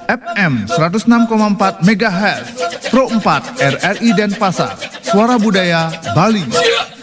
FM 106,4 MHz, Pro 4 RRI Denpasar, Suara Budaya Bali.